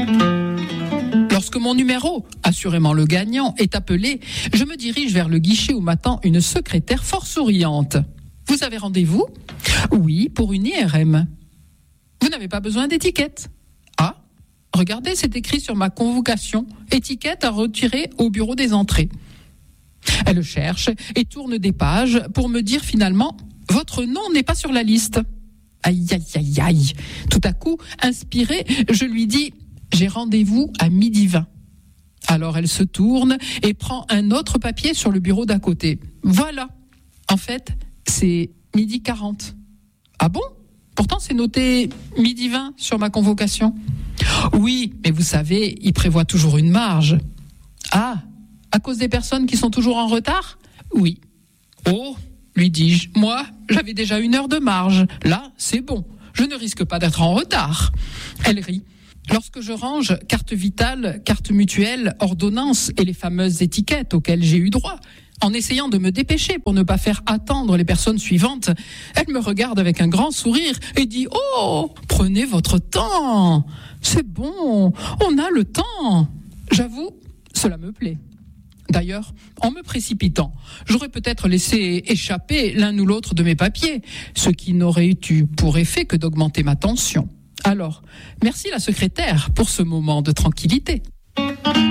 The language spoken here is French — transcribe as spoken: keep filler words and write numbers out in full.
Lorsque mon numéro, assurément le gagnant, est appelé, je me dirige vers le guichet où m'attend une secrétaire fort souriante. Vous avez rendez-vous ? Oui, pour une I R M. Vous n'avez pas besoin d'étiquette. Ah, regardez, c'est écrit sur ma convocation. Étiquette à retirer au bureau des entrées. Elle cherche et tourne des pages pour me dire finalement « Votre nom n'est pas sur la liste ». Aïe, aïe, aïe, aïe. Tout à coup, inspirée, je lui dis « J'ai rendez-vous à midi vingt ». Alors elle se tourne et prend un autre papier sur le bureau d'à côté. Voilà. En fait, c'est midi quarante. Ah bon ? Pourtant, c'est noté midi vingt sur ma convocation. Oui, mais vous savez, il prévoit toujours une marge. Ah, à cause des personnes qui sont toujours en retard ? Oui. Oh, lui dis-je, moi, j'avais déjà une heure de marge. Là, c'est bon. Je ne risque pas d'être en retard. Elle rit. Lorsque je range carte vitale, carte mutuelle, ordonnance et les fameuses étiquettes auxquelles j'ai eu droit, en essayant de me dépêcher pour ne pas faire attendre les personnes suivantes, elle me regarde avec un grand sourire et dit « Oh, prenez votre temps. C'est bon, on a le temps. » J'avoue, cela me plaît. D'ailleurs, en me précipitant, j'aurais peut-être laissé échapper l'un ou l'autre de mes papiers, ce qui n'aurait eu pour effet que d'augmenter ma tension. Alors, merci la secrétaire pour ce moment de tranquillité.